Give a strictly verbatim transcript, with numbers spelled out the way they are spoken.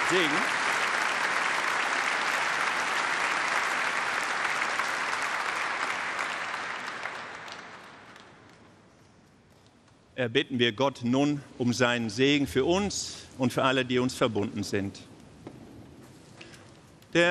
Segen. Erbitten wir Gott nun um seinen Segen für uns und für alle, die uns verbunden sind.